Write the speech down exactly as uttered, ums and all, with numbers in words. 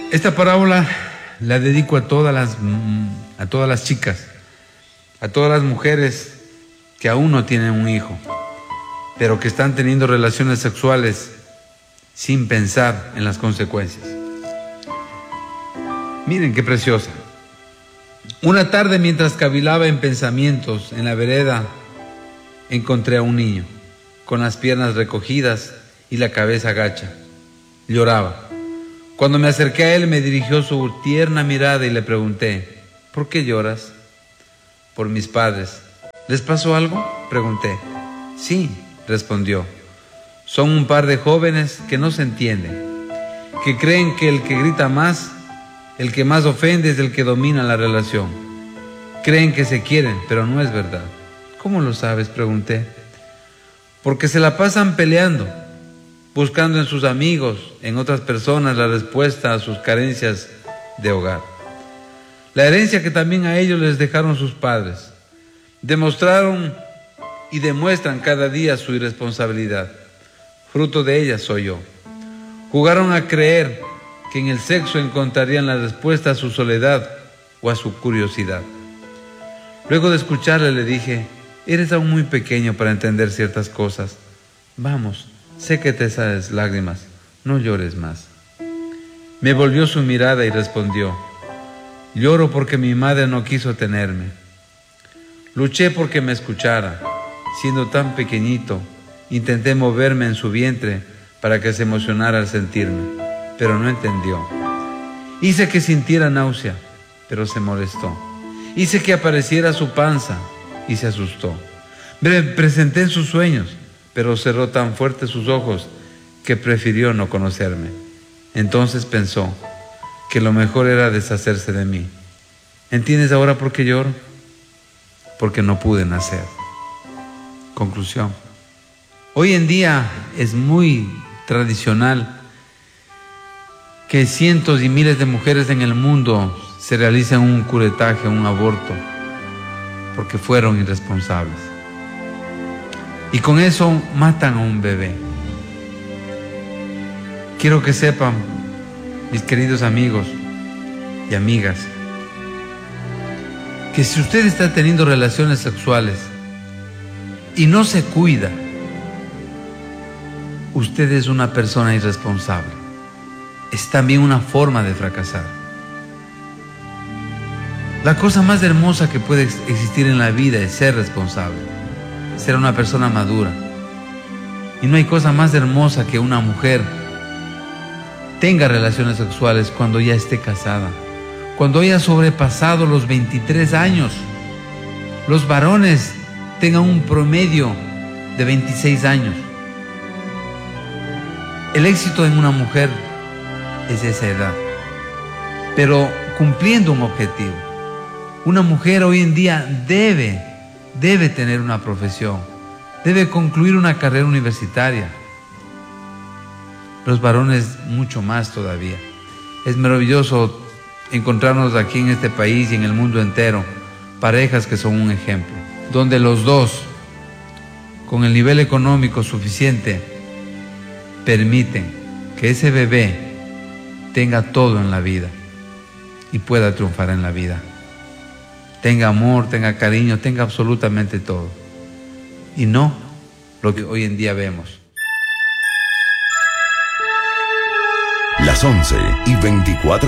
Esta parábola la dedico a todas las, a todas las chicas, a todas las mujeres que aún no tienen un hijo, pero que están teniendo relaciones sexuales sin pensar en las consecuencias. Miren qué preciosa. Una tarde, mientras cavilaba en pensamientos en la vereda, encontré a un niño con las piernas recogidas y la cabeza gacha. Lloraba. Cuando me acerqué a él, me dirigió su tierna mirada y le pregunté: ¿por qué lloras? Por mis padres. ¿Les pasó algo?, pregunté. Sí, respondió. Son un par de jóvenes que no se entienden, que creen que el que grita más, el que más ofende, es el que domina la relación. Creen que se quieren, pero no es verdad. ¿Cómo lo sabes?, pregunté. Porque se la pasan peleando, buscando en sus amigos, en otras personas, la respuesta a sus carencias de hogar. La herencia que también a ellos les dejaron sus padres. Demostraron y demuestran cada día su irresponsabilidad. Fruto de ella soy yo. Jugaron a creer que en el sexo encontrarían la respuesta a su soledad o a su curiosidad. Luego de escucharle le dije: eres aún muy pequeño para entender ciertas cosas. Vamos, séquete esas lágrimas, no llores más. Me volvió su mirada y respondió: lloro porque mi madre no quiso tenerme. Luché porque me escuchara. Siendo tan pequeñito, intenté moverme en su vientre para que se emocionara al sentirme, pero no entendió. Hice que sintiera náusea, pero se molestó. Hice que apareciera su panza y se asustó. Me presenté en sus sueños, pero cerró tan fuerte sus ojos que prefirió no conocerme. Entonces pensó que lo mejor era deshacerse de mí. ¿Entiendes ahora por qué lloro? Porque no pude nacer. Conclusión. Hoy en día es muy tradicional que cientos y miles de mujeres en el mundo se realicen un curetaje, un aborto, porque fueron irresponsables. Y con eso matan a un bebé. Quiero que sepan, mis queridos amigos y amigas, que si usted está teniendo relaciones sexuales y no se cuida, usted es una persona irresponsable. Es también una forma de fracasar. La cosa más hermosa que puede existir en la vida es ser responsable, ser una persona madura. Y no hay cosa más hermosa que una mujer tenga relaciones sexuales cuando ya esté casada, cuando haya sobrepasado los veintitrés años. Los varones tengan un promedio de veintiséis años. El éxito en una mujer es esa edad, pero cumpliendo un objetivo. Una mujer hoy en día debe, debe tener una profesión, debe concluir una carrera universitaria. Los varones mucho más todavía. Es maravilloso encontrarnos aquí en este país y en el mundo entero parejas que son un ejemplo, donde los dos, con el nivel económico suficiente, permiten que ese bebé tenga todo en la vida y pueda triunfar en la vida. Tenga amor, tenga cariño, tenga absolutamente todo. Y no lo que hoy en día vemos. Las once y veinticuatro